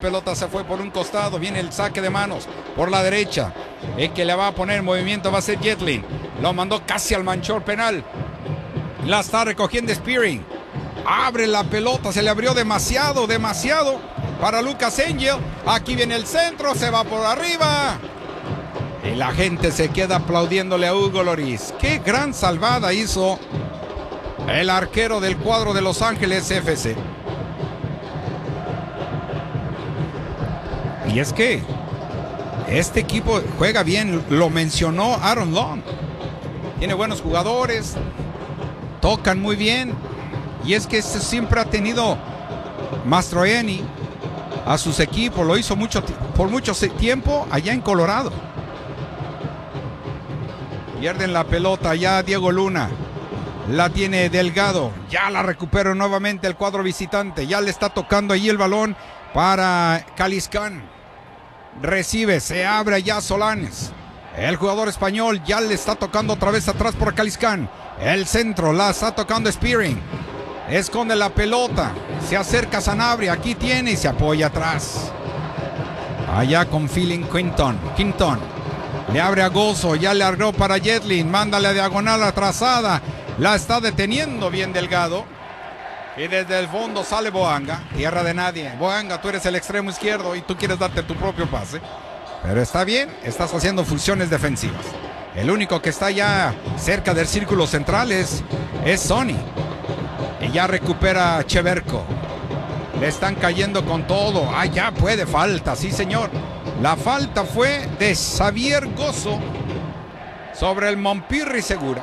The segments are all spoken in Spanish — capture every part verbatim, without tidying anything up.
pelota se fue por un costado. Viene el saque de manos por la derecha. El que le va a poner en movimiento va a ser Yedlin. Lo mandó casi al manchón penal. La está recogiendo Spearing. Abre la pelota, se le abrió demasiado, demasiado para Lucas Angel. Aquí viene el centro, se va por arriba. Y la gente se queda aplaudiéndole a Hugo Lloris. Qué gran salvada hizo el arquero del cuadro de Los Ángeles F C. Y es que este equipo juega bien, lo mencionó Aaron Long. Tiene buenos jugadores, tocan muy bien. Y es que este siempre ha tenido Mastroianni a sus equipos. Lo hizo mucho, por mucho tiempo allá en Colorado. Pierden la pelota ya Diego Luna. La tiene Delgado. Ya la recupera nuevamente el cuadro visitante. Ya le está tocando ahí el balón para Caliscán. Recibe, se abre ya Solanes. El jugador español ya le está tocando otra vez atrás por Caliscán. El centro la está tocando Spearing. Esconde la pelota. Se acerca Sanabria. Aquí tiene y se apoya atrás. Allá con Feeling Quinton. Quinton. Le abre a Gozo. Ya le agarró para Yedlin. Mándale a diagonal atrasada. La está deteniendo bien Delgado. Y desde el fondo sale Boanga. Tierra de nadie. Boanga, tú eres el extremo izquierdo y tú quieres darte tu propio pase. Pero está bien. Estás haciendo funciones defensivas. El único que está ya cerca del círculo central es, es Sonny. Y ya recupera Cheverko. Le están cayendo con todo. Ah, ya puede. Falta, sí señor. La falta fue de Xavier Gozo sobre el Montpirri Segura.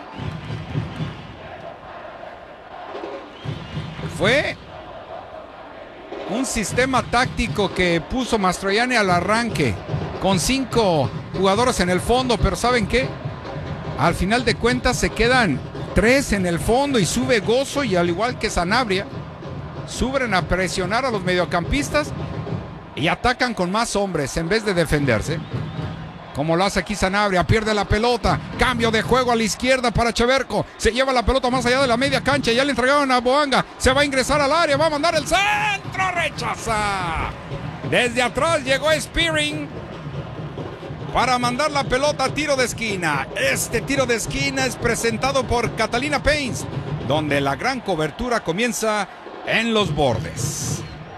Fue un sistema táctico que puso Mastroianni al arranque con cinco jugadores en el fondo, pero ¿saben qué? Al final de cuentas se quedan tres en el fondo y sube Gozo, y al igual que Sanabria suben a presionar a los mediocampistas y atacan con más hombres en vez de defenderse, como lo hace aquí Sanabria. Pierde la pelota, cambio de juego a la izquierda para Cheverko, se lleva la pelota más allá de la media cancha, ya le entregaron a Boanga, se va a ingresar al área, va a mandar el centro, rechaza. Desde atrás llegó Spearing para mandar la pelota a tiro de esquina. Este tiro de esquina es presentado por Catalina Paints, donde la gran cobertura comienza en los bordes.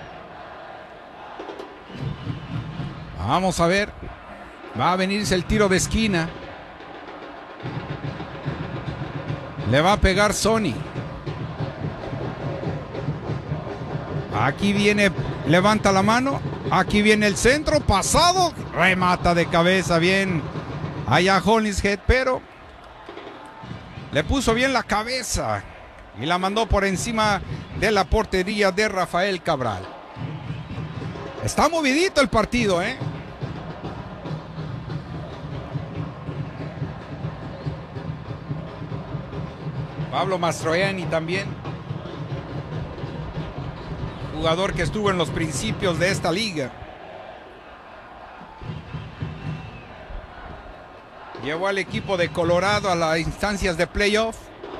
Vamos a ver. Va a venirse el tiro de esquina. Le va a pegar Sonny. Aquí viene, levanta la mano. Aquí viene el centro, pasado. Remata de cabeza bien allá Hollingshead, pero le puso bien la cabeza y la mandó por encima de la portería de Rafael Cabral. Está movidito el partido, ¿eh? Pablo Mastroianni también, jugador que estuvo en los principios de esta liga. Llevó al equipo de Colorado a las instancias de playoff.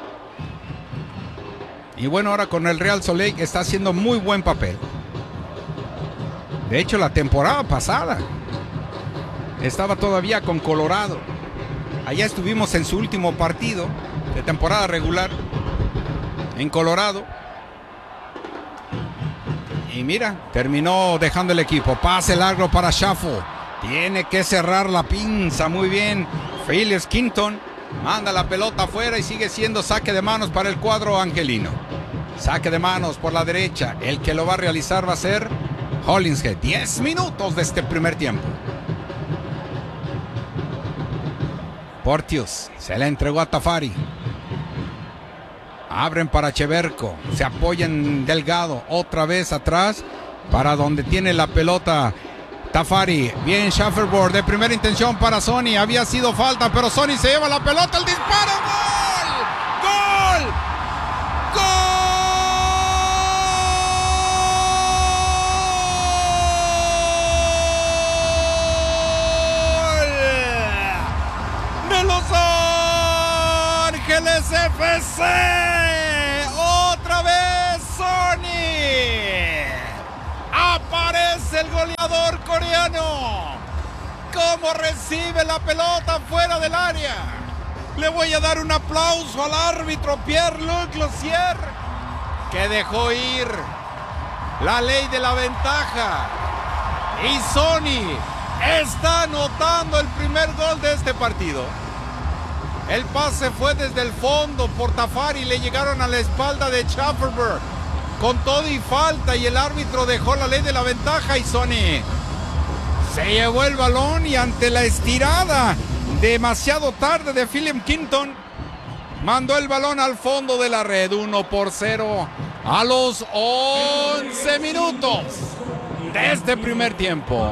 Y bueno, ahora con el Real Salt Lake está haciendo muy buen papel. De hecho, la temporada pasada estaba todavía con Colorado. Allá estuvimos en su último partido de temporada regular en Colorado. Y mira, terminó dejando el equipo. Pase largo para Shuffle. Tiene que cerrar la pinza muy bien Phyllis Quinton. Manda la pelota afuera y sigue siendo saque de manos para el cuadro angelino. Saque de manos por la derecha. El que lo va a realizar va a ser Hollingshead. diez minutos de este primer tiempo. Porteous se la entregó a Tafari. Abren para Cheverko. Se apoyan Delgado. Otra vez atrás para donde tiene la pelota Tafari. Bien Shuffleboard de primera intención para Sonny. Había sido falta, pero Sonny se lleva la pelota. El disparo. ¡Gol! ¡Gol! ¡Gol! ¡De Los Ángeles F C! ¡Otra vez Sonny! Aparece el goleador coreano. ¿Cómo recibe la pelota fuera del área? Le voy a dar un aplauso al árbitro Pierre-Luc Lausier, que dejó ir la ley de la ventaja. Y Sony está anotando el primer gol de este partido. El pase fue desde el fondo por Tafari, le llegaron a la espalda de Schafferberg con todo y falta, y el árbitro dejó la ley de la ventaja y Sony se llevó el balón, y ante la estirada demasiado tarde de Philip Quinton, mandó el balón al fondo de la red. Uno por cero a los once minutos de este primer tiempo.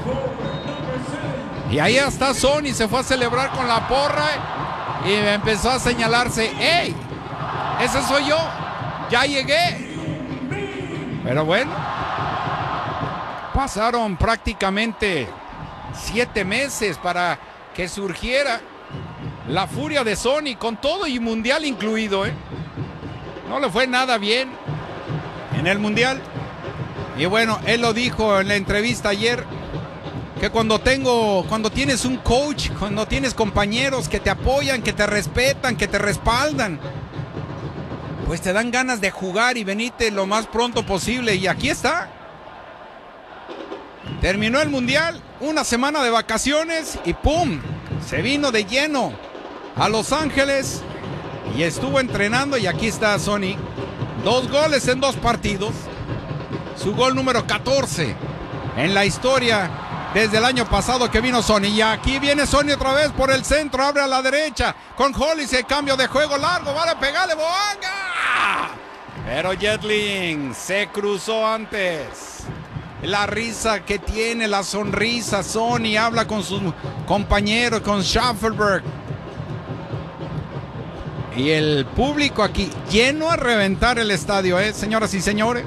Y ahí está Sony, se fue a celebrar con la porra y empezó a señalarse: ¡Ey! Ese soy yo, ya llegué. Pero bueno, pasaron prácticamente siete meses para que surgiera la furia de Sony, con todo y mundial incluido, ¿eh? No le fue nada bien en el mundial. Y bueno, él lo dijo en la entrevista ayer, que cuando tengo, cuando tienes un coach, cuando tienes compañeros que te apoyan, que te respetan, que te respaldan, pues te dan ganas de jugar y venirte lo más pronto posible. Y aquí está. Terminó el mundial, una semana de vacaciones y ¡pum! Se vino de lleno a Los Ángeles y estuvo entrenando, y aquí está Sony. Dos goles en dos partidos. Su gol número catorce en la historia desde el año pasado que vino Sony. Y aquí viene Sony otra vez por el centro, abre a la derecha con Hollis, el cambio de juego largo, vale, pegale, Boanga. Pero Yedlin se cruzó antes. La risa que tiene, la sonrisa, Sony habla con sus compañeros, con Schafferberg. Y el público aquí lleno a reventar el estadio, ¿eh, señoras y señores?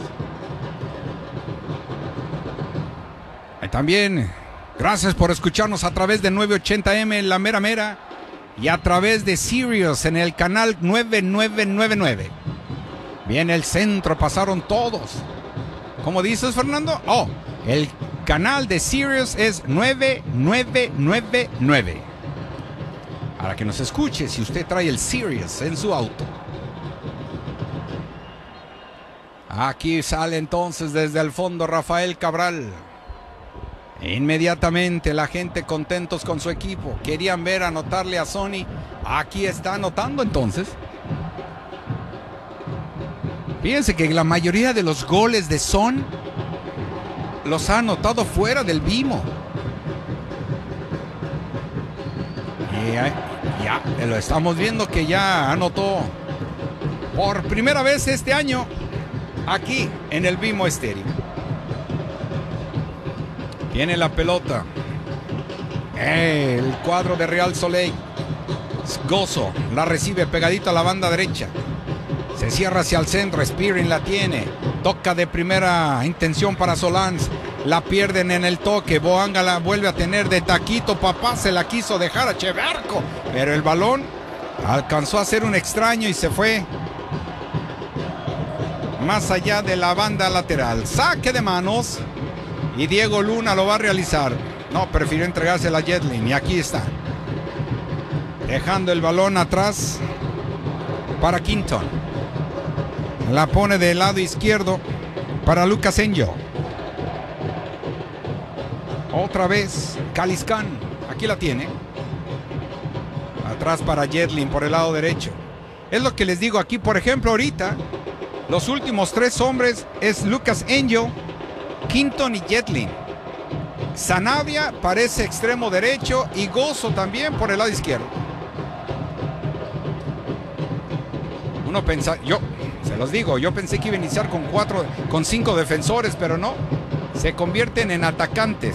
Y también, gracias por escucharnos a través de nueve ochenta eme, La Mera Mera, y a través de Sirius en el canal nueve nueve nueve nueve. Viene el centro, pasaron todos. ¿Cómo dices, Fernando? Oh, el canal de Sirius es nueve nueve nueve nueve. Para que nos escuche si usted trae el Sirius en su auto. Aquí sale entonces desde el fondo Rafael Cabral. Inmediatamente la gente contentos con su equipo. Querían ver anotarle a Sony. Aquí está anotando entonces. Fíjense que la mayoría de los goles de Son los ha anotado fuera del Vimo. Y ya, ya lo estamos viendo que ya anotó por primera vez este año aquí en el Vimo Estéreo. Viene la pelota. El cuadro de Real Soleil. Gozo la recibe pegadito a la banda derecha. Se cierra hacia el centro, Spearing la tiene. Toca de primera intención para Solans. La pierden en el toque. Boanga la vuelve a tener de taquito. Papá se la quiso dejar a Cheverco. Pero el balón alcanzó a ser un extraño y se fue más allá de la banda lateral. Saque de manos. Y Diego Luna lo va a realizar. No, prefirió entregársela a Yedlin. Y aquí está. Dejando el balón atrás para Quinton. La pone del lado izquierdo para Lucas Angel. Otra vez Caliscan. Aquí la tiene. Atrás para Yedlin por el lado derecho. Es lo que les digo aquí. Por ejemplo, ahorita los últimos tres hombres es Lucas Angel, Quinton y Yedlin. Sanabria parece extremo derecho y Gozo también por el lado izquierdo. Uno pensa, yo se los digo, yo pensé que iba a iniciar con cuatro, con cinco defensores, pero no, se convierten en atacantes,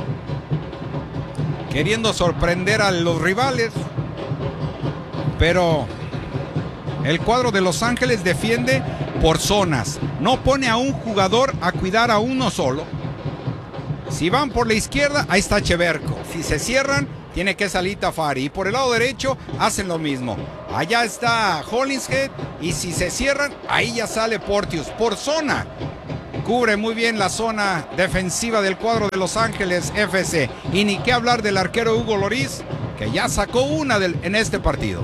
queriendo sorprender a los rivales. Pero el cuadro de Los Ángeles defiende por zonas, no pone a un jugador a cuidar a uno solo. Si van por la izquierda, ahí está Cheverco. Si se cierran, tiene que salir Tafari. Y por el lado derecho, hacen lo mismo. Allá está Hollingshead. Y si se cierran, ahí ya sale Porteous. Por zona, Cubre muy bien la zona defensiva del cuadro de Los Ángeles F C. Y ni qué hablar del arquero Hugo Lloris, que ya sacó una del, en este partido.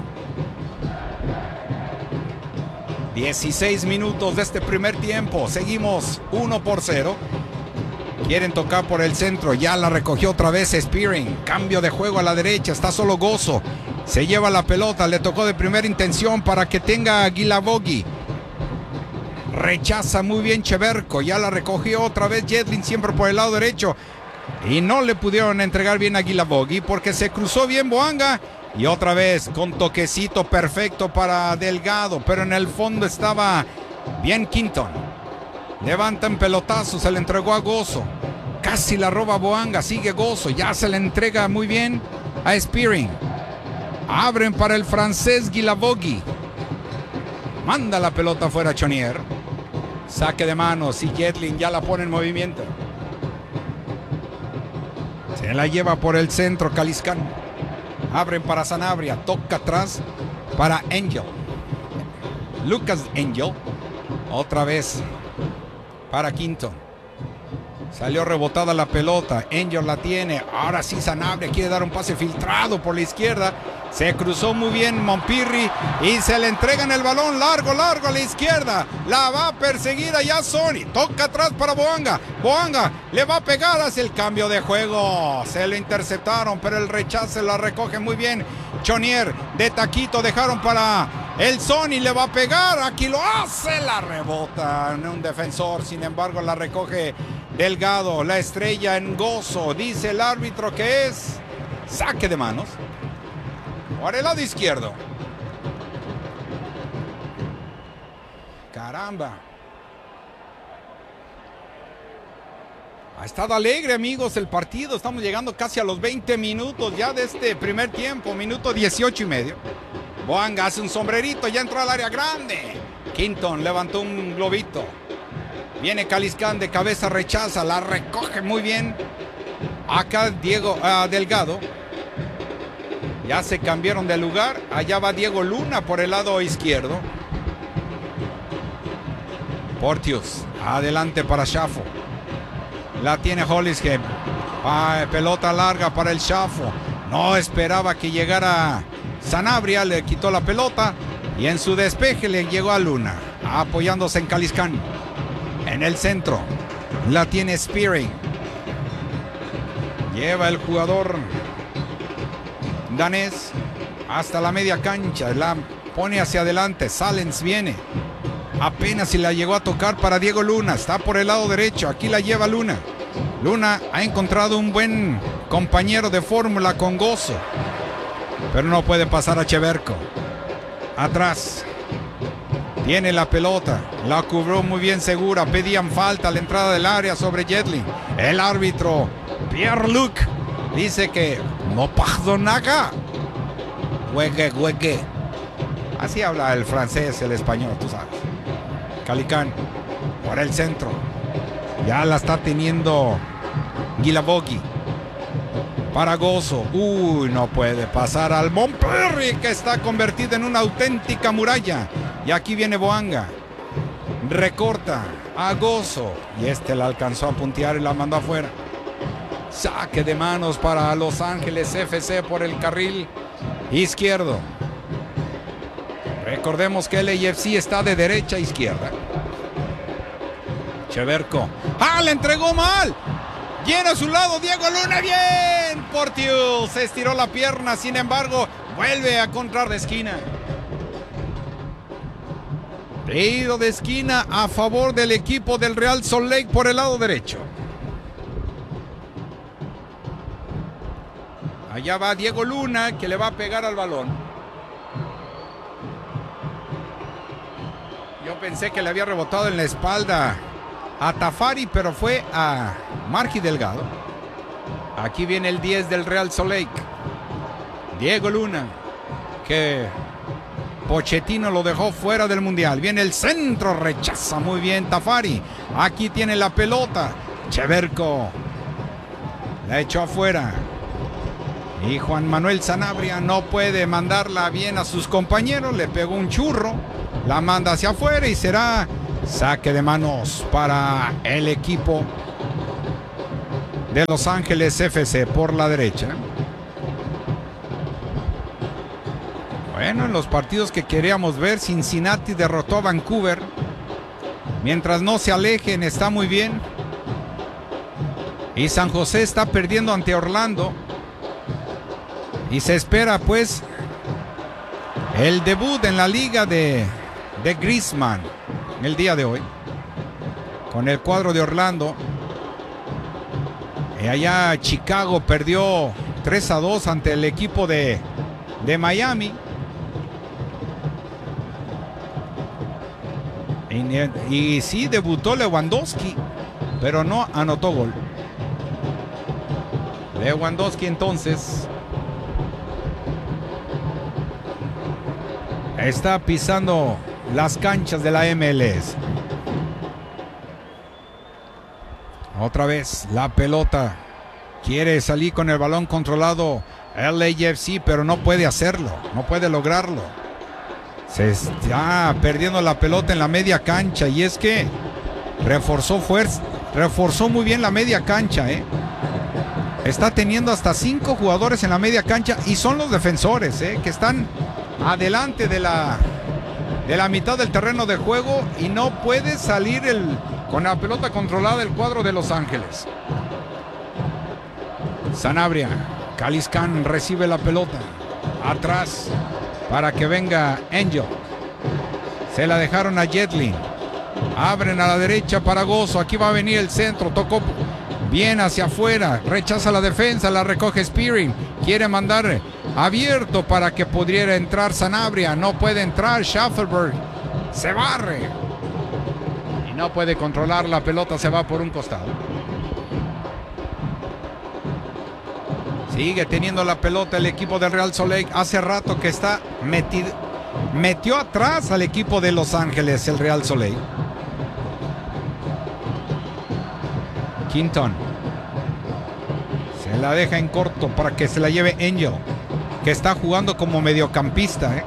dieciséis minutos de este primer tiempo. Seguimos uno por cero. Quieren tocar por el centro. Ya la recogió otra vez Spearing. Cambio de juego a la derecha. Está solo Gozo. Se lleva la pelota. Le tocó de primera intención para que tenga Guilavogui. Rechaza muy bien Cheverko. Ya la recogió otra vez Jedlin, siempre por el lado derecho. Y no le pudieron entregar bien a Guilavogui porque se cruzó bien Bouanga. Y otra vez con toquecito perfecto para Delgado. Pero en el fondo estaba bien Quinton. Levantan pelotazo. Se le entregó a Gozo. Casi la roba Bouanga. Sigue Gozo. Ya se le entrega muy bien a Spearing. Abren para el francés Guilavogui. Manda la pelota fuera Chonier. Saque de manos y Jedlin ya la pone en movimiento. Se la lleva por el centro Caliscán. Abren para Sanabria. Toca atrás para Angel. Lucas Angel. Otra vez para Quinton. Salió rebotada la pelota. Angel la tiene. Ahora sí Sanabria quiere dar un pase filtrado por la izquierda. Se cruzó muy bien Montpirri y se le entregan el balón largo, largo a la izquierda. La va a perseguir allá Sony. Toca atrás para Bouanga. Bouanga le va a pegar hacia el cambio de juego. Se lo interceptaron, pero el rechazo la recoge muy bien. Chonier de taquito dejaron para el Sony. Le va a pegar. Aquí lo hace. La rebota en un defensor. Sin embargo, la recoge Delgado. La estrella en Gozo. Dice el árbitro que es saque de manos. Por el lado izquierdo. Caramba. Ha estado alegre, amigos, el partido. Estamos llegando casi a los veinte minutos ya de este primer tiempo. Minuto dieciocho y medio. Bouanga hace un sombrerito. Ya entró al área grande. Quinton levantó un globito. Viene Caliscán de cabeza, rechaza. La recoge muy bien. Acá Diego uh, Delgado. Ya se cambiaron de lugar. Allá va Diego Luna por el lado izquierdo. Portius. Adelante para Shafo. La tiene Hollishead. Ah, pelota larga para el Shafo. No esperaba que llegara Sanabria. Le quitó la pelota. Y en su despeje le llegó a Luna. Apoyándose en Caliscán. En el centro. La tiene Spearing. Lleva el jugador danés hasta la media cancha, la pone hacia adelante. Salens viene, apenas si la llegó a tocar para Diego Luna, está por el lado derecho, aquí la lleva Luna. Luna ha encontrado un buen compañero de fórmula con Gozo, pero no puede pasar a Cheverko. Atrás tiene la pelota, la cubrió muy bien segura, pedían falta a la entrada del área sobre Jedlin. El árbitro Pierre-Luc dice que no pardonará. Juegue, juegue. Así habla el francés, el español, tú sabes. Caliscán por el centro. Ya la está teniendo Guilavogui. Para Gozo. Uy, no puede pasar al Montpellier, que está convertido en una auténtica muralla. Y aquí viene Bouanga. Recorta a Gozo. Y este la alcanzó a puntear y la mandó afuera. Saque de manos para Los Ángeles F C por el carril izquierdo. Recordemos que el A F C está de derecha a izquierda. Cheverko. ¡Ah, le entregó mal! Llena a su lado Diego Luna. ¡Bien! Portius se estiró la pierna. Sin embargo, vuelve a contrar de esquina. Tiro de esquina a favor del equipo del Real Salt Lake por el lado derecho. Allá va Diego Luna, que le va a pegar al balón. Yo pensé que le había rebotado en la espalda a Tafari, pero fue a Marky Delgado. Aquí viene el diez del Real Salt Lake. Diego Luna, que Pochettino lo dejó fuera del Mundial. Viene el centro, rechaza muy bien Tafari. Aquí tiene la pelota. Cheverko la echó afuera. Y Juan Manuel Sanabria no puede mandarla bien a sus compañeros. Le pegó un churro. La manda hacia afuera y será Saque de manos para el equipo de Los Ángeles F C por la derecha. Bueno, en los partidos que queríamos ver, Cincinnati derrotó a Vancouver. Mientras no se alejen, está muy bien. Y San José está perdiendo ante Orlando. Y se espera pues el debut en la liga de, de Griezmann el día de hoy con el cuadro de Orlando. Y allá Chicago perdió tres a dos ante el equipo de, de Miami. Y, y sí debutó Lewandowski, pero no anotó gol. Lewandowski entonces está pisando las canchas de la M L S. Otra vez la pelota. Quiere salir con el balón controlado L A F C, pero no puede hacerlo, no puede lograrlo. Se está perdiendo la pelota en la media cancha, y es que reforzó fuerza, reforzó muy bien la media cancha, ¿eh? Está teniendo hasta cinco jugadores en la media cancha, y son los defensores, ¿eh? Que están adelante de la, de la mitad del terreno de juego, y no puede salir el, con la pelota controlada el cuadro de Los Ángeles. Sanabria, Caliscan recibe la pelota atrás para que venga Angel. Se la dejaron a Jetlin. Abren a la derecha para Gozo. Aquí va a venir el centro. Tocó bien hacia afuera. Rechaza la defensa. La recoge Spearing. Quiere mandar abierto para que pudiera entrar Sanabria. No puede entrar. Schaffelberg se barre. Y no puede controlar la pelota. Se va por un costado. Sigue teniendo la pelota el equipo del Real Salt Lake. Hace rato que está metido. Metió atrás al equipo de Los Ángeles, el Real Salt Lake. Quinton. Se la deja en corto para que se la lleve Angel, que está jugando como mediocampista, ¿eh?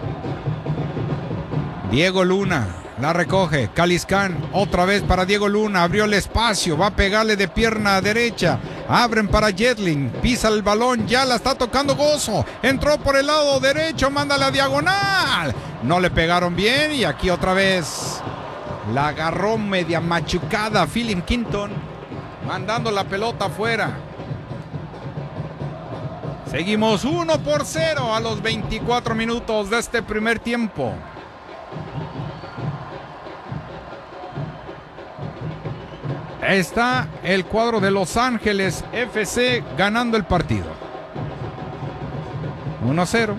Diego Luna. La recoge, Caliscan, otra vez para Diego Luna, abrió el espacio, va a pegarle de pierna derecha, abren para Jetlin, pisa el balón, ya la está tocando Gozo, entró por el lado derecho, manda la diagonal, no le pegaron bien, y aquí otra vez la agarró media machucada Philip Quinton, mandando la pelota afuera. Seguimos uno por cero a los veinticuatro minutos de este primer tiempo. Está el cuadro de Los Ángeles F C ganando el partido. uno a cero.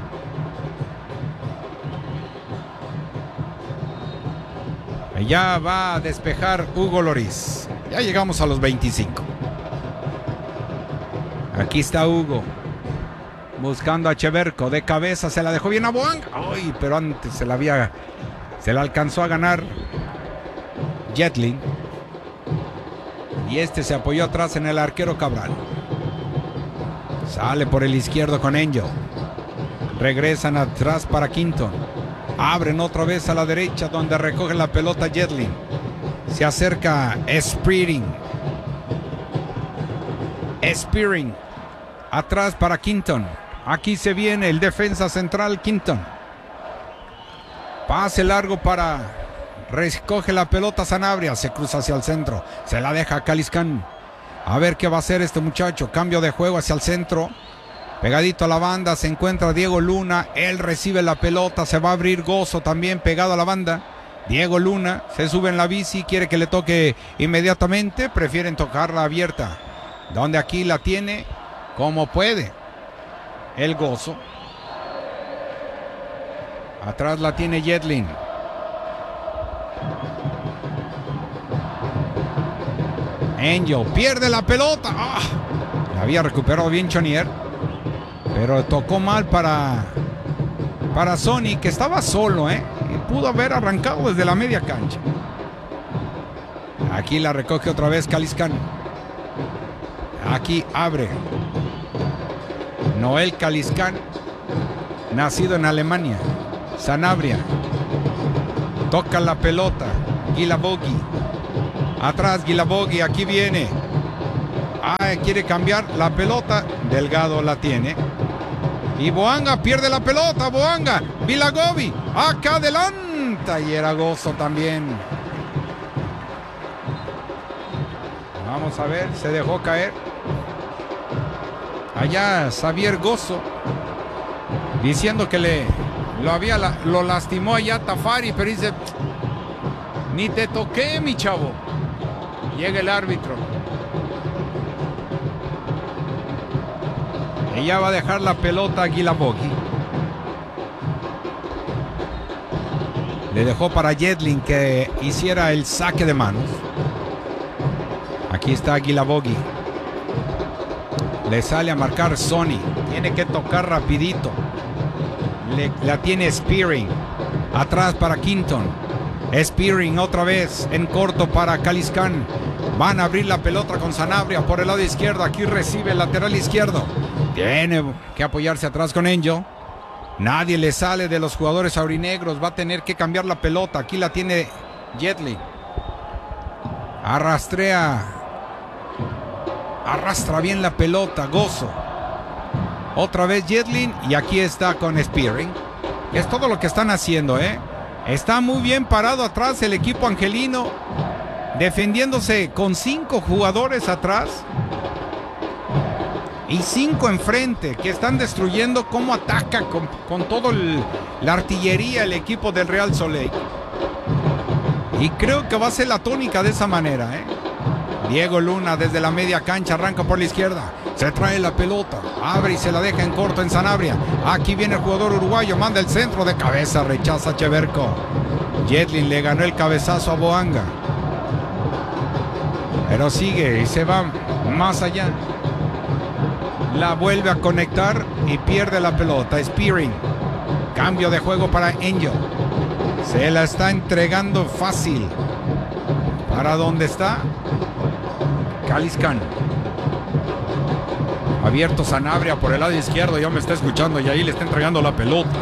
Ya va a despejar Hugo Lloris. Ya llegamos a los veinticinco. Aquí está Hugo. Buscando a Cheverco. De cabeza se la dejó bien a Boang. Ay, pero antes se la había... Se la alcanzó a ganar Jetlin. Y este se apoyó atrás en el arquero Cabral. Sale por el izquierdo con Angel. Regresan atrás para Quinton. Abren otra vez a la derecha donde recoge la pelota Jetlin. Se acerca Spearing. Spearing. Atrás para Quinton. Aquí se viene el defensa central Quinton. Pase largo para... Recoge la pelota Sanabria, se cruza hacia el centro, se la deja a Caliscan. A ver qué va a hacer este muchacho. Cambio de juego hacia el centro. Pegadito a la banda se encuentra Diego Luna. Él recibe la pelota, se va a abrir Gozo también pegado a la banda. Diego Luna se sube en la bici, quiere que le toque inmediatamente. Prefieren tocarla abierta, donde aquí la tiene como puede el Gozo. Atrás la tiene Jetlin. Angel pierde la pelota. ¡Ah! La había recuperado bien Chonier, pero tocó mal para para Sony, que estaba solo, ¿eh? Y pudo haber arrancado desde la media cancha. Aquí la recoge otra vez Caliscan. Aquí abre Noel Caliscan, nacido en Alemania. Sanabria toca la pelota. Guilavogui. Atrás Guilavogui, aquí viene. Ah, quiere cambiar la pelota. Delgado la tiene. Y Boanga pierde la pelota. Boanga. Vilagovi. Acá adelanta. Y era Gozo también. Vamos a ver. Se dejó caer. Allá Xavier Gozo. Diciendo que le lo había lo lastimó allá Tafari. Pero dice: ni te toqué, mi chavo. Llega el árbitro. Ella va a dejar la pelota a Guilavogui. Le dejó para Yedlin que hiciera el saque de manos. Aquí está Guilavogui. Le sale a marcar Sonny. Tiene que tocar rapidito. Le, la tiene Spearing. Atrás para Quinton. Spearing otra vez en corto para Caliscan. Van a abrir la pelota con Sanabria por el lado izquierdo. Aquí recibe el lateral izquierdo. Tiene que apoyarse atrás con Angel. Nadie le sale de los jugadores aurinegros. Va a tener que cambiar la pelota. Aquí la tiene Yedlin. Arrastrea. Arrastra bien la pelota. Gozo. Otra vez Yedlin. Y aquí está con Spearing. Es todo lo que están haciendo, ¿eh? Está muy bien parado atrás el equipo angelino. Defendiéndose con cinco jugadores atrás. Y cinco enfrente, que están destruyendo cómo ataca con, con toda la artillería el equipo del Real Soleil. Y creo que va a ser la tónica de esa manera, ¿eh? Diego Luna desde la media cancha arranca por la izquierda. Se trae la pelota, abre y se la deja en corto en Sanabria. Aquí viene el jugador uruguayo, manda el centro de cabeza, rechaza Cheverco. Yedlin le ganó el cabezazo a Boanga. Pero sigue y se va más allá. La vuelve a conectar y pierde la pelota. Spearing. Cambio de juego para Angel. Se la está entregando fácil. ¿Para dónde está? Caliscan. Abierto Sanabria por el lado izquierdo. Ya me está escuchando y ahí le está entregando la pelota.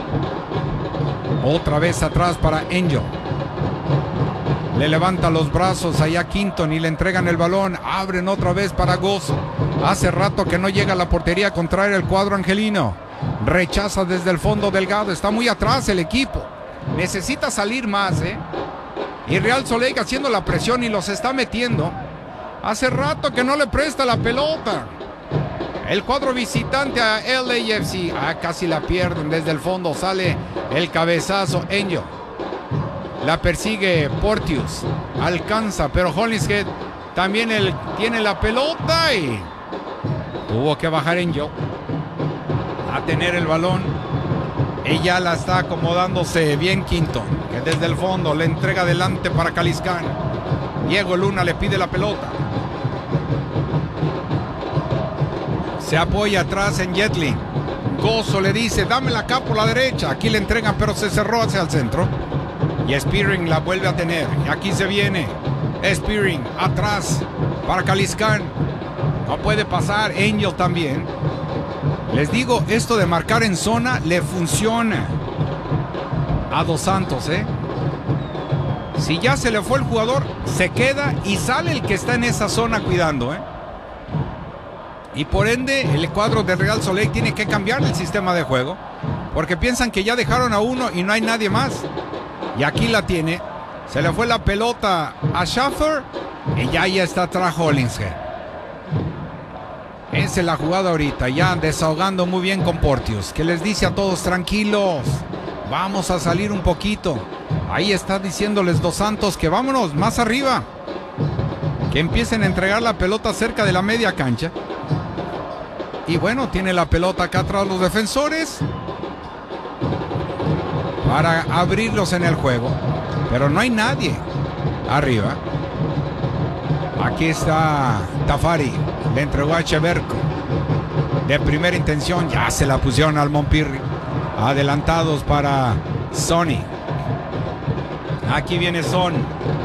Otra vez atrás para Angel. Le levanta los brazos allá Quinton y le entregan el balón. Abren otra vez para Gozo. Hace rato que no llega a la portería contraria el cuadro angelino. Rechaza desde el fondo Delgado. Está muy atrás el equipo. Necesita salir más, ¿eh? Y Real Soleil haciendo la presión y los está metiendo. Hace rato que no le presta la pelota. El cuadro visitante a L A F C. Ah, casi la pierden desde el fondo. Sale el cabezazo Angel. La persigue Porteous. Alcanza, pero Hollingshead también él tiene la pelota y tuvo que bajar Angel a tener el balón. Ella la está acomodándose bien Quinton, que desde el fondo le entrega adelante para Caliscan. Diego Luna le pide la pelota. Se apoya atrás en Yedlin. Gozo le dice, dámela acá por la derecha. Aquí le entregan, pero se cerró hacia el centro. Y Spearing la vuelve a tener. Y aquí se viene Spearing atrás para Caliscan. No puede pasar. Angel también. Les digo, esto de marcar en zona le funciona a Dos Santos, ¿eh? Si ya se le fue el jugador, se queda y sale el que está en esa zona cuidando, ¿eh? Y por ende, el cuadro de Real Soleil tiene que cambiar el sistema de juego. Porque piensan que ya dejaron a uno y no hay nadie más. Y aquí la tiene. Se le fue la pelota a Schaffer. Y ya, ya está atrás Hollingshead. Esa es la jugada ahorita. Ya desahogando muy bien con Porteous. Que les dice a todos, tranquilos. Vamos a salir un poquito. Ahí está diciéndoles Dos Santos que vámonos más arriba. Que empiecen a entregar la pelota cerca de la media cancha. Y bueno, tiene la pelota acá atrás los defensores. Para abrirlos en el juego. Pero no hay nadie arriba. Aquí está Tafari. Le entregó a Cheverco. De primera intención. Ya se la pusieron al Montpirri. Adelantados para Sonny. Aquí viene Son.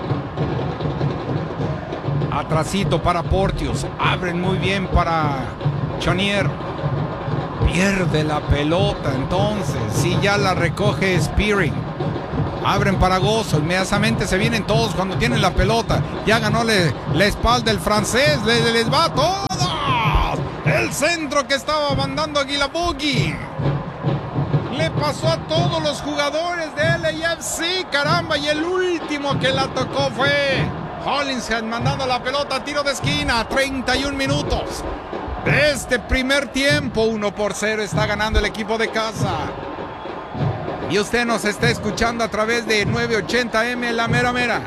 Atrasito para Porteous. Abren muy bien para Chonier. Pierde la pelota entonces. Si ya la recoge Spearing. Abren para Gozo. Inmediatamente se vienen todos cuando tienen la pelota. Ya ganó le, la espalda el francés. Les, les va a todos. El centro que estaba mandando Guilabougui. Le pasó a todos los jugadores de L A F C. Caramba. Y el último que la tocó fue Hollingshead mandando la pelota a tiro de esquina. treinta y un minutos. De este primer tiempo. uno por cero está ganando el equipo de casa. Y usted nos está escuchando a través de nueve ochenta M La Mera Mera.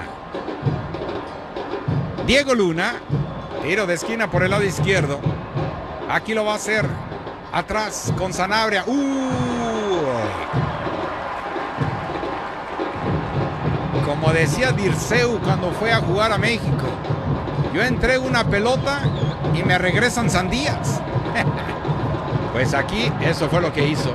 Diego Luna, tiro de esquina por el lado izquierdo. Aquí lo va a hacer atrás con Sanabria. Uh. Como decía Dirceu cuando fue a jugar a México, yo entrego una pelota y me regresan sandías. Pues aquí eso fue lo que hizo.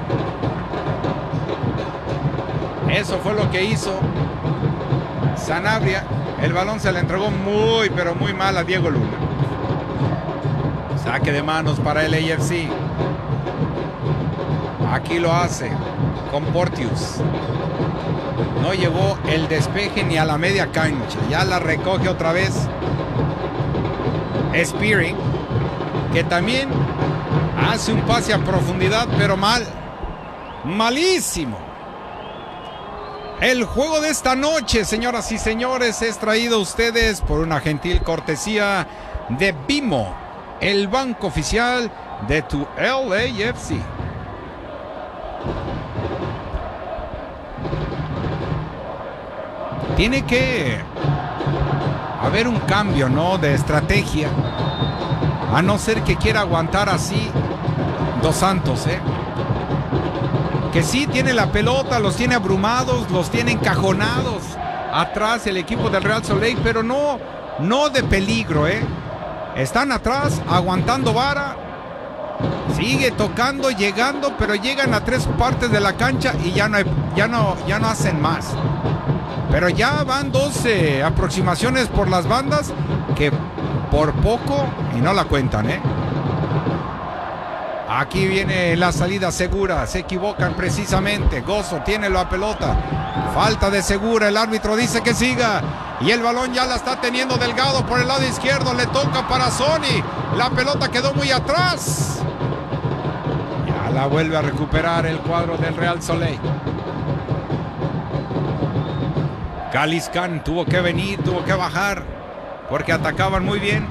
Eso fue lo que hizo Sanabria. El balón se le entregó muy, pero muy mal a Diego Luna. Saque de manos para el A F C. Aquí lo hace con Porteous. No llegó el despeje ni a la media cancha. Ya la recoge otra vez Spearing, que también hace un pase a profundidad, pero mal. Malísimo. El juego de esta noche, señoras y señores, es traído a ustedes por una gentil cortesía de Bimo, el banco oficial de tu L A F C. Tiene que haber un cambio, ¿no?, de estrategia, a no ser que quiera aguantar así Dos Santos, ¿eh? Que sí tiene la pelota, los tiene abrumados, los tiene encajonados atrás el equipo del Real Salt Lake, pero no, no de peligro, ¿eh? Están atrás, aguantando vara, sigue tocando, llegando, pero llegan a tres partes de la cancha y ya no, hay, ya no, ya no hacen más. Pero ya van doce aproximaciones por las bandas que por poco y no la cuentan, ¿eh? Aquí viene la salida segura, se equivocan precisamente. Gozo tiene la pelota, falta de segura, el árbitro dice que siga y el balón ya la está teniendo Delgado por el lado izquierdo, le toca para Sony, la pelota quedó muy atrás. Ya la vuelve a recuperar el cuadro del Real Salt Lake. Caliscan tuvo que venir, tuvo que bajar porque atacaban muy bien.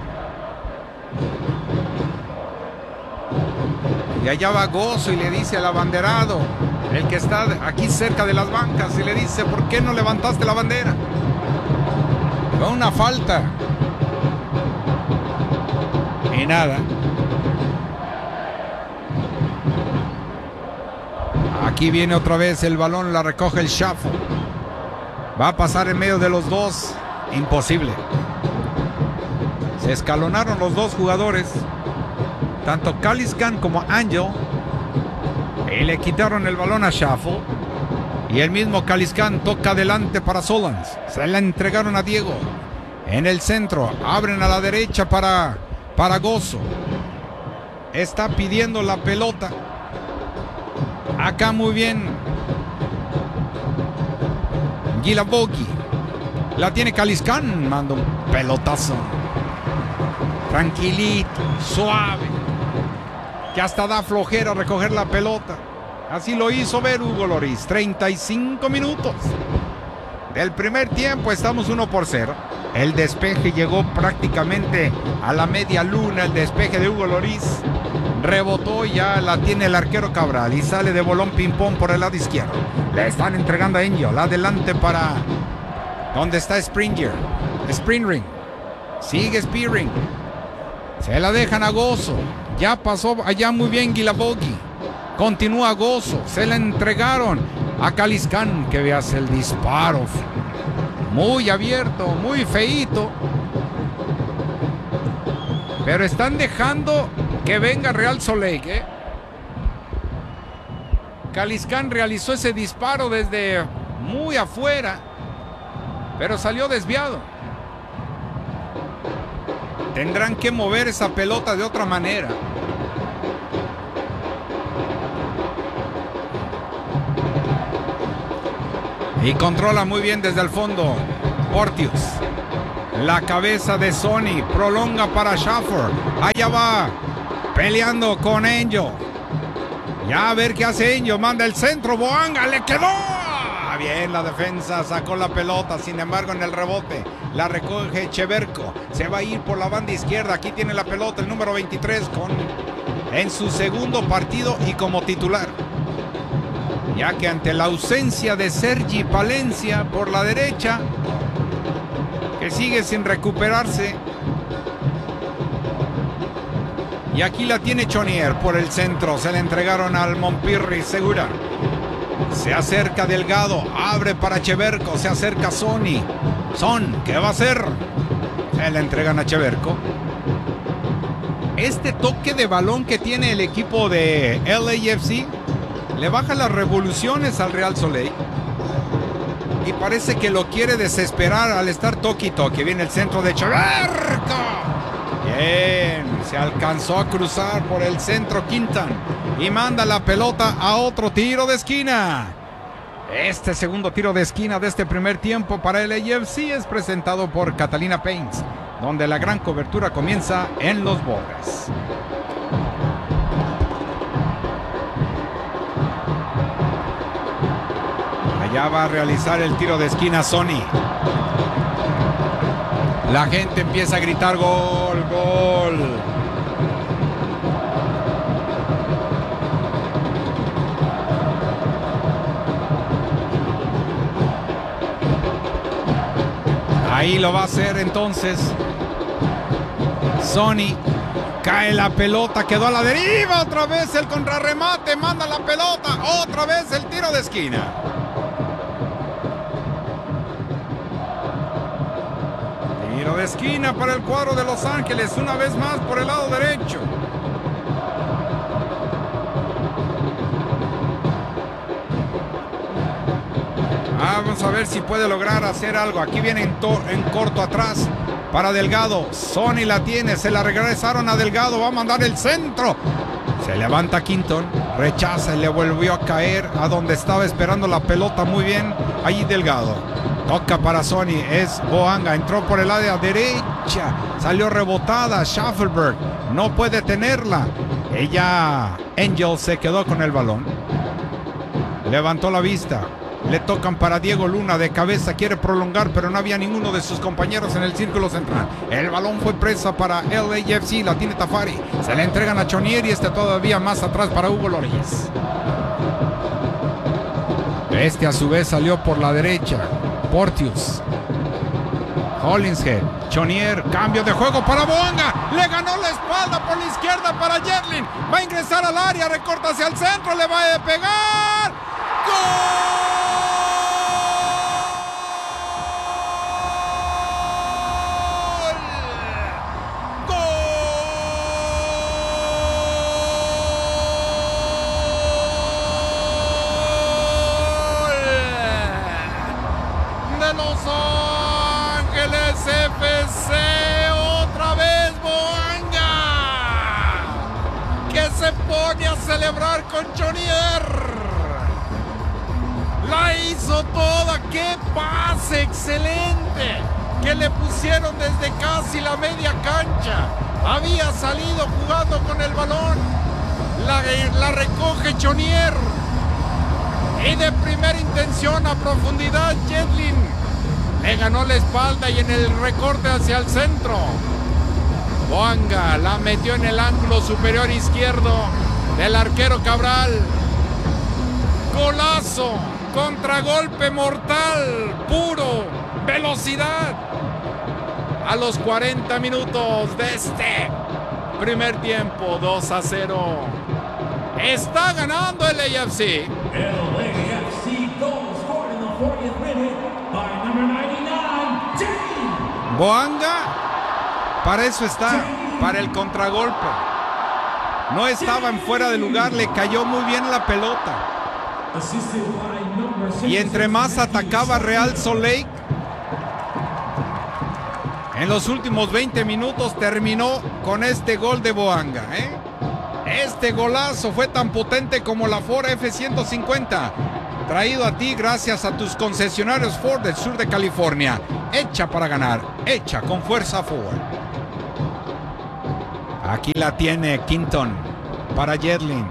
Y allá va Gozo y le dice al abanderado, el que está aquí cerca de las bancas, y le dice: ¿por qué no levantaste la bandera? Fue una falta. Y nada. Aquí viene otra vez el balón, la recoge el Shuffle. Va a pasar en medio de los dos. Imposible. Se escalonaron los dos jugadores, tanto Caliscan como Angel, y le quitaron el balón a Shuffle. Y el mismo Caliscan toca adelante para Solans. Se la entregaron a Diego. En el centro, abren a la derecha para, para Gozo. Está pidiendo la pelota. Acá muy bien Guilabougui. La tiene Caliscan. Manda un pelotazo. Tranquilito, suave, que hasta da flojera recoger la pelota. Así lo hizo ver Hugo Lloris. treinta y cinco minutos del primer tiempo, estamos uno por cero. El despeje llegó prácticamente a la media luna, el despeje de Hugo Lloris. Rebotó, ya la tiene el arquero Cabral y sale de bolón ping-pong por el lado izquierdo. Le están entregando a Angel, adelante para donde está Springer. Springring, sigue Spearing. Se la dejan a Gozo. Ya pasó allá muy bien Guilabougui. Continúa Gozo. Se la entregaron a Caliscan, que veas el disparo. Muy abierto, muy feíto. Pero están dejando que venga Real Salt Lake, ¿eh? Caliscan realizó ese disparo desde muy afuera, pero salió desviado. Tendrán que mover esa pelota de otra manera. Y controla muy bien desde el fondo Porteous. La cabeza de Sony prolonga para Schaffer. Allá va peleando con Angel. Ya a ver qué hace Angel. Manda el centro. Boanga le quedó. Bien, la defensa sacó la pelota. Sin embargo, en el rebote la recoge Cheverko. Se va a ir por la banda izquierda. Aquí tiene la pelota el número veintitrés con, en su segundo partido y como titular. Ya que ante la ausencia de Sergi Palencia por la derecha, que sigue sin recuperarse. Y aquí la tiene Chonier por el centro. Se le entregaron al Montpirri Segura. Se acerca Delgado. Abre para Cheverko. Se acerca Sony. Son, ¿qué va a hacer? Se le entregan a Cheverko. Este toque de balón que tiene el equipo de L A F C le baja las revoluciones al Real Soleil. Y parece que lo quiere desesperar al estar toque y toque. Viene el centro de Cheverko. Bien, se alcanzó a cruzar por el centro Quintan y manda la pelota a otro tiro de esquina. Este segundo tiro de esquina de este primer tiempo para el L A F C es presentado por Catalina Paints, donde la gran cobertura comienza en los bordes. Allá va a realizar el tiro de esquina Sony. La gente empieza a gritar gol, gol. Ahí lo va a hacer entonces Sony. Cae la pelota, quedó a la deriva. Otra vez el contrarremate, manda la pelota. Otra vez el tiro de esquina. Tiro de esquina para el cuadro de Los Ángeles, una vez más por el lado derecho. Vamos a ver si puede lograr hacer algo. Aquí viene en, en corto atrás para Delgado. Sony la tiene, se la regresaron a Delgado. Va a mandar el centro. Se levanta Quinton, rechaza y le volvió a caer a donde estaba esperando la pelota muy bien. Allí Delgado. Toca para Sony, es Boanga, entró por el área derecha, salió rebotada, Schaffelberg no puede tenerla. Ella, Angel, se quedó con el balón. Levantó la vista, le tocan para Diego Luna de cabeza, quiere prolongar, pero no había ninguno de sus compañeros en el círculo central. El balón fue presa para L A F C, la tiene Tafari, se le entregan a Chonier y este todavía más atrás para Hugo Loris. Este a su vez salió por la derecha. Porteous, Hollingshead, Chonier, cambio de juego para Boanga, le ganó la espalda por la izquierda para Jetlin, va a ingresar al área, recorta hacia el centro, le va a pegar, ¡gol! Los Ángeles F C, otra vez Boanga, que se pone a celebrar con Chonier. La hizo toda, qué pase excelente que le pusieron desde casi la media cancha. Había salido jugando con el balón, la, la recoge Chonier y de primera intención a profundidad Jetlin le ganó la espalda y en el recorte hacia el centro Boanga la metió en el ángulo superior izquierdo del arquero Cabral. Golazo, contragolpe mortal, puro, velocidad. A los cuarenta minutos de este primer tiempo, dos a cero. Está ganando el L A F C. L A F C goal scored in the fortieth minute by number ninety-nine, Jane. Boanga, para eso está, para el contragolpe. No estaba en fuera de lugar, le cayó muy bien la pelota. Y entre más atacaba Real Salt Lake, en los últimos veinte minutos terminó con este gol de Boanga, ¿eh? Este golazo fue tan potente como la Ford F ciento cincuenta. Traído a ti gracias a tus concesionarios Ford del sur de California. Hecha para ganar, hecha con fuerza Ford. Aquí la tiene Quinton para Yedlin.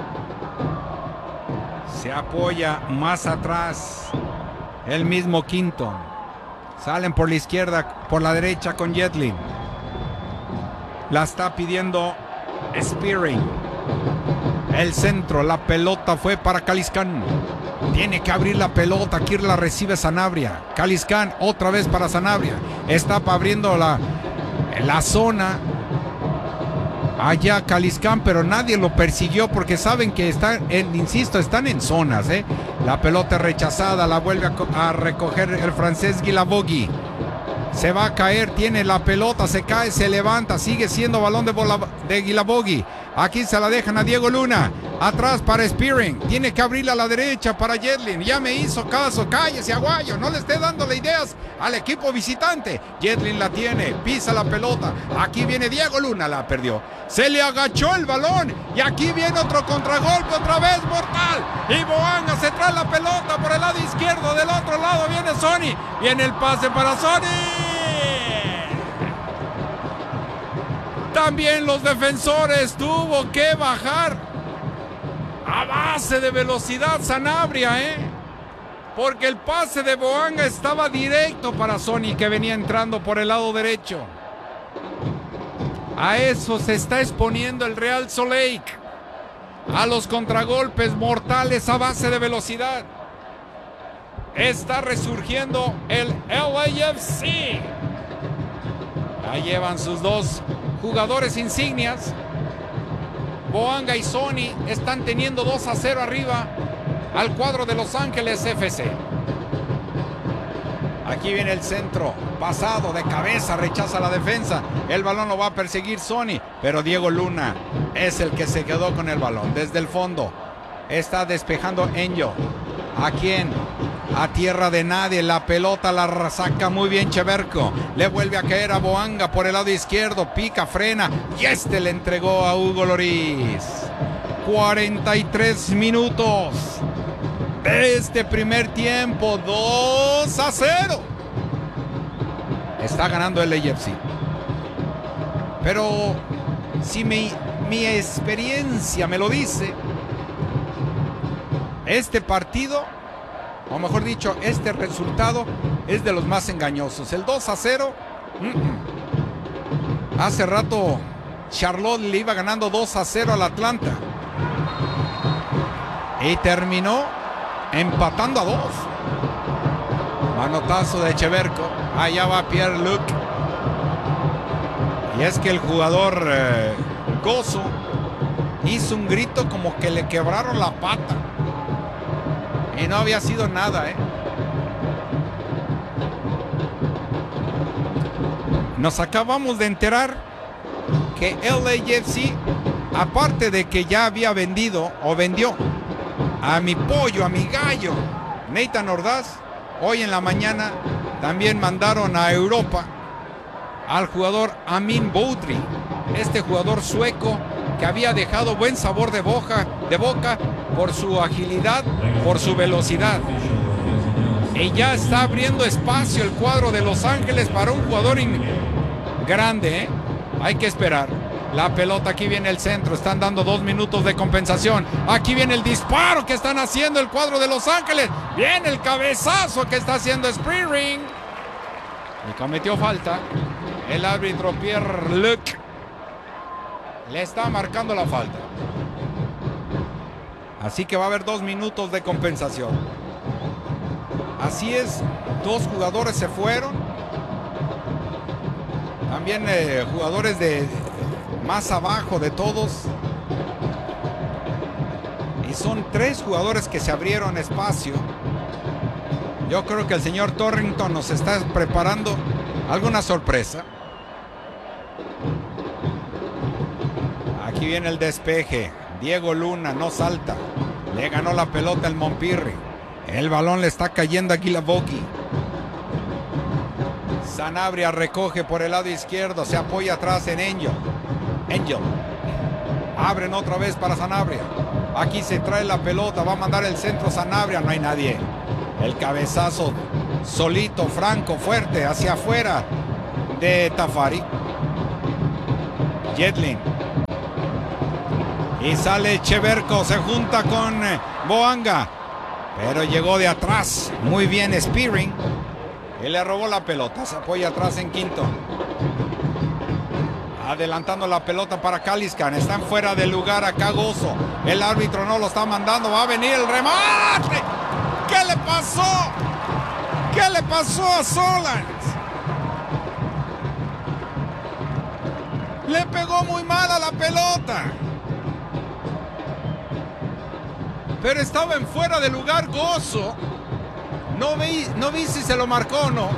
Se apoya más atrás el mismo Quinton. Salen por la izquierda, por la derecha con Yedlin. La está pidiendo Spearing. El centro, la pelota fue para Caliscan. Tiene que abrir la pelota. Aquí la recibe Sanabria. Caliscan otra vez para Sanabria. Está abriendo la, la zona. Allá Caliscan, pero nadie lo persiguió porque saben que están, en, insisto, están en zonas. ¿eh? La pelota rechazada, la vuelve a, a recoger el francés Guilavogui. Se va a caer, tiene la pelota, se cae, se levanta, sigue siendo balón de, bola, de Guilavogui. Aquí se la dejan a Diego Luna. Atrás para Spearing. Tiene que abrirla a la derecha para Yedlin. Ya me hizo caso. Cállese, Aguayo. No le esté dándole ideas al equipo visitante. Yedlin la tiene. Pisa la pelota. Aquí viene Diego Luna. La perdió. Se le agachó el balón. Y aquí viene otro contragolpe. Otra vez mortal. Y Boanga se trae la pelota por el lado izquierdo. Del otro lado viene Sony. Viene el pase para Sony. También los defensores tuvo que bajar a base de velocidad Sanabria, ¿eh? Porque el pase de Boanga estaba directo para Sony, que venía entrando por el lado derecho. A eso se está exponiendo el Real Salt Lake. A los contragolpes mortales a base de velocidad. Está resurgiendo el L A F C. Ya llevan sus dos jugadores insignias. Boanga y Sony están teniendo dos a cero arriba al cuadro de Los Ángeles F C. Aquí viene el centro, pasado de cabeza, rechaza la defensa. El balón lo va a perseguir Sony, pero Diego Luna es el que se quedó con el balón. Desde el fondo está despejando Angel. ¿A quién? A tierra de nadie, la pelota la saca muy bien Cheverco. Le vuelve a caer a Boanga por el lado izquierdo, pica, frena y este le entregó a Hugo Lloris. cuarenta y tres minutos de este primer tiempo, dos a cero. Está ganando el L A F C. Pero si mi, mi experiencia me lo dice, este partido, o mejor dicho, este resultado es de los más engañosos. El dos a cero, mm-mm. Hace rato Charlotte le iba ganando dos a cero al Atlanta y terminó empatando a dos. Manotazo de Cheverco. Allá va Pierre-Luc. Y es que el jugador eh, Gozo hizo un grito como que le quebraron la pata. Y no había sido nada, ¿eh? Nos acabamos de enterar que L A F C, aparte de que ya había vendido o vendió a mi pollo, a mi gallo, Nathan Ordaz, hoy en la mañana también mandaron a Europa al jugador Amin Boudry, este jugador sueco que había dejado buen sabor de boca, de boca por su agilidad, por su velocidad. Y ya está abriendo espacio el cuadro de Los Ángeles para un jugador grande, ¿eh? Hay que esperar. La pelota, aquí viene el centro, están dando dos minutos de compensación. Aquí viene el disparo que están haciendo el cuadro de Los Ángeles. Viene el cabezazo que está haciendo Spearing. Y cometió falta. El árbitro Pierre-Luc le está marcando la falta. Así que va a haber dos minutos de compensación. Así es, dos jugadores se fueron. También eh, jugadores de más abajo de todos. Y son tres jugadores que se abrieron espacio. Yo creo que el señor Torrington nos está preparando alguna sorpresa. Aquí viene el despeje. Diego Luna no salta. Le ganó la pelota el Montpirri. El balón le está cayendo a Guilavogui. Sanabria recoge por el lado izquierdo. Se apoya atrás en Angel. Angel. Abren otra vez para Sanabria. Aquí se trae la pelota, va a mandar el centro Sanabria, no hay nadie. El cabezazo solito, franco, fuerte, hacia afuera de Tafari. Yedlin. Y sale Cheverko, se junta con Boanga. Pero llegó de atrás. Muy bien Spearing. Y le robó la pelota. Se apoya atrás en quinto. Adelantando la pelota para Caliscan. Están fuera de lugar acá Gozo. El árbitro no lo está mandando. Va a venir el remate. ¿Qué le pasó? ¿Qué le pasó a Solans? Le pegó muy mal a la pelota. Pero estaba en fuera de lugar Gozo. No vi, no vi si se lo marcó o no.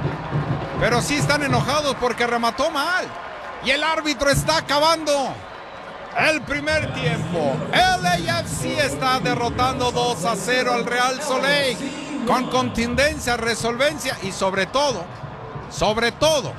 Pero sí están enojados porque remató mal. Y el árbitro está acabando el primer tiempo. El A F C está derrotando dos a cero al Real Soleil. Con contundencia, resolvencia y sobre todo, sobre todo,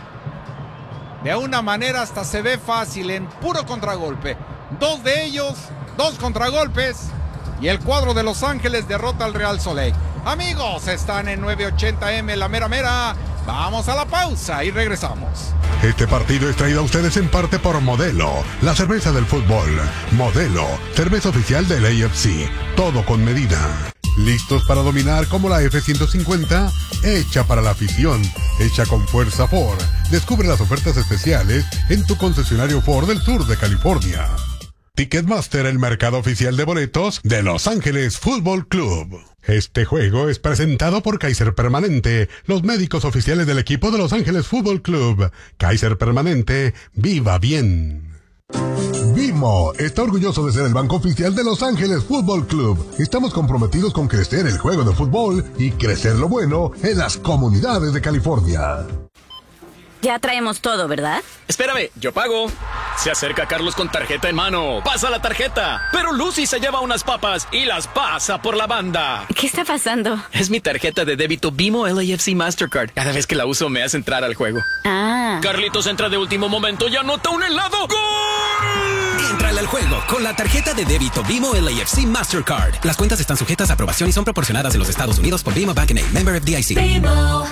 de una manera hasta se ve fácil en puro contragolpe. Dos de ellos, dos contragolpes. Y el cuadro de Los Ángeles derrota al Real Soleil. Amigos, están en novecientos ochenta eme, la mera mera. Vamos a la pausa y regresamos. Este partido es traído a ustedes en parte por Modelo, la cerveza del fútbol. Modelo, cerveza oficial del A F C. Todo con medida. ¿Listos para dominar como la F ciento cincuenta? Hecha para la afición, hecha con fuerza Ford. Descubre las ofertas especiales en tu concesionario Ford del sur de California. Ticketmaster, el mercado oficial de boletos de Los Ángeles Fútbol Club. Este juego es presentado por Kaiser Permanente, los médicos oficiales del equipo de Los Ángeles Fútbol Club. Kaiser Permanente, viva bien. Vimo está orgulloso de ser el banco oficial de Los Ángeles Fútbol Club. Estamos comprometidos con crecer el juego de fútbol y crecer lo bueno en las comunidades de California. Ya traemos todo, ¿verdad? Espérame, yo pago. Se acerca Carlos con tarjeta en mano. Pasa la tarjeta. Pero Lucy se lleva unas papas y las pasa por la banda. ¿Qué está pasando? Es mi tarjeta de débito Vimo L A F C Mastercard. Cada vez que la uso me hace entrar al juego. Ah. Carlitos entra de último momento y anota un helado. ¡Gol! Entrale al juego con la tarjeta de débito Vimo L A F C Mastercard. Las cuentas están sujetas a aprobación y son proporcionadas en los Estados Unidos por Vimo Bank N A, member F D I C. Vimo.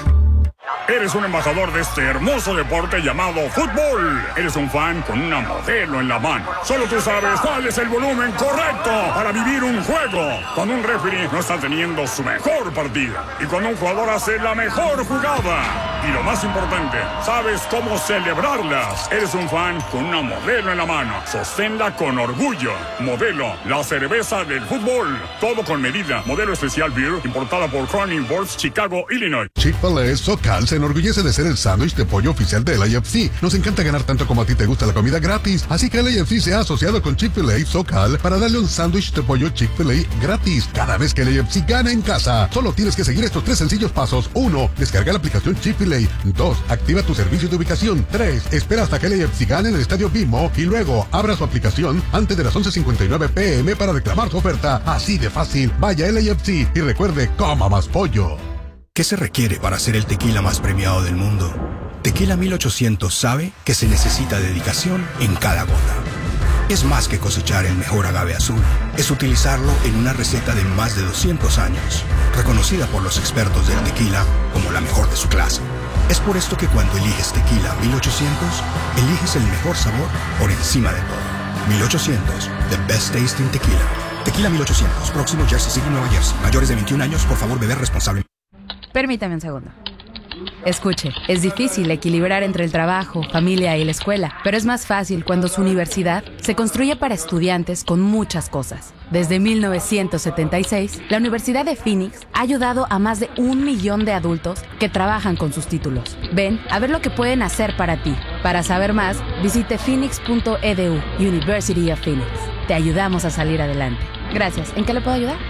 Eres un embajador de este hermoso deporte llamado fútbol. Eres un fan con una modelo en la mano. Solo tú sabes cuál es el volumen correcto para vivir un juego. Cuando un referee no está teniendo su mejor partida. Y cuando un jugador hace la mejor jugada. Y lo más importante, sabes cómo celebrarlas. Eres un fan con una modelo en la mano. Sosténla con orgullo. Modelo, la cerveza del fútbol. Todo con medida. Modelo especial beer, importada por Crown Imports, Chicago, Illinois. Chick-fil-A SoCal se enorgullece de ser el sándwich de pollo oficial del A F C. Nos encanta ganar tanto como a ti te gusta la comida gratis. Así que el A F C se ha asociado con Chick-fil-A SoCal para darle un sándwich de pollo Chick-fil-A gratis cada vez que el A F C gana en casa. Solo tienes que seguir estos tres sencillos pasos. uno. Descarga la aplicación Chick-fil-A. dos. Activa tu servicio de ubicación. tres. Espera hasta que el A F C gane en el estadio Vimo y luego abra su aplicación antes de las once cincuenta y nueve pm para reclamar su oferta. Así de fácil. Vaya el A F C y recuerde, coma más pollo. ¿Qué se requiere para ser el tequila más premiado del mundo? Tequila mil ochocientos sabe que se necesita dedicación en cada gota. Es más que cosechar el mejor agave azul. Es utilizarlo en una receta de más de doscientos años, reconocida por los expertos del tequila como la mejor de su clase. Es por esto que cuando eliges Tequila mil ochocientos, eliges el mejor sabor por encima de todo. mil ochocientos, the best tasting tequila. Tequila mil ochocientos, próximo Jersey City, Nueva Jersey. Mayores de veintiún años, por favor, beber responsablemente. Permítame un segundo. Escuche, es difícil equilibrar entre el trabajo, familia y la escuela, pero es más fácil cuando su universidad se construye para estudiantes con muchas cosas. Desde mil novecientos setenta y seis, la Universidad de Phoenix ha ayudado a más de un millón de adultos que trabajan con sus títulos. Ven a ver lo que pueden hacer para ti. Para saber más, visite phoenix punto e d u, University of Phoenix. Te ayudamos a salir adelante. Gracias. ¿En qué le puedo ayudar?